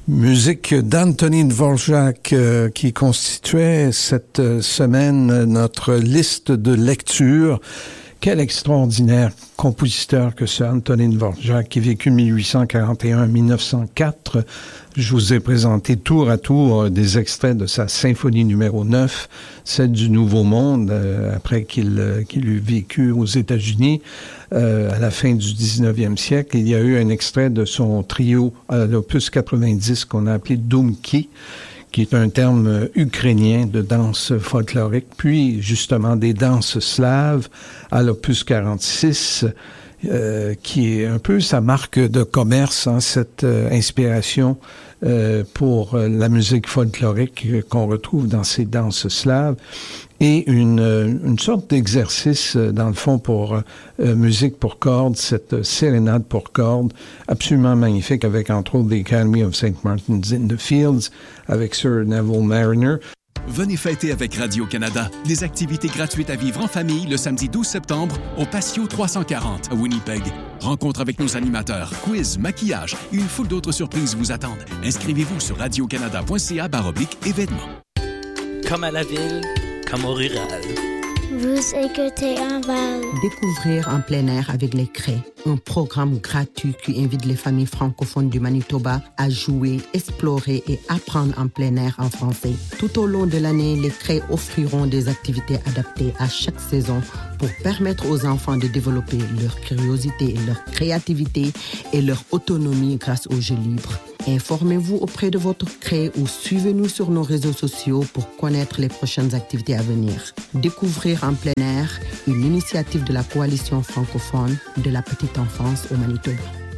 Musique d'Antonín Dvořák qui constituait cette semaine notre liste de lecture. Quel extraordinaire compositeur que ce Antonín Dvořák qui vécut 1841-1904. Je vous ai présenté tour à tour des extraits de sa symphonie numéro 9, celle du Nouveau Monde, après qu'il eut vécu aux États-Unis à la fin du 19e siècle. Il y a eu un extrait de son trio à l'opus 90 qu'on a appelé Dumki, qui est un terme ukrainien de danse folklorique, puis justement des danses slaves à l'opus 46, qui est un peu sa marque de commerce, hein, cette inspiration pour la musique folklorique qu'on retrouve dans ces danses slaves, et une sorte d'exercice, dans le fond, pour musique pour cordes, cette sérénade pour cordes, absolument magnifique, avec entre autres the Academy of St. Martin's in the Fields, avec Sir Neville Mariner. Venez fêter avec Radio-Canada des activités gratuites à vivre en famille le samedi 12 septembre au Patio 340 à Winnipeg. Rencontre avec nos animateurs, quiz, maquillage et une foule d'autres surprises vous attendent. Inscrivez-vous sur radiocanada.ca/événements. Comme à la ville, comme au rural. Vous écoutez Envol. Découvrir en plein air avec les Craies, un programme gratuit qui invite les familles francophones du Manitoba à jouer, explorer et apprendre en plein air en français. Tout au long de l'année, les Craies offriront des activités adaptées à chaque saison pour permettre aux enfants de développer leur curiosité, leur créativité et leur autonomie grâce aux jeux libres. Informez-vous auprès de votre CRAE ou suivez-nous sur nos réseaux sociaux pour connaître les prochaines activités à venir. Découvrir en plein air, une initiative de la Coalition francophone de la petite enfance au Manitoba.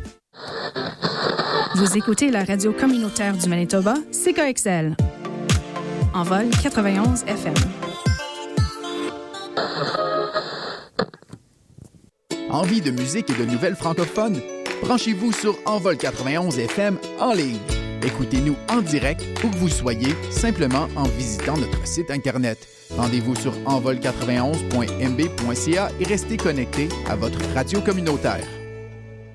Vous écoutez la radio communautaire du Manitoba, CKXL. Envol 91 FM. Envie de musique et de nouvelles francophones? Branchez-vous sur Envol 91 FM en ligne. Écoutez-nous en direct où que vous soyez, simplement en visitant notre site Internet. Rendez-vous sur envol91.mb.ca et restez connectés à votre radio communautaire.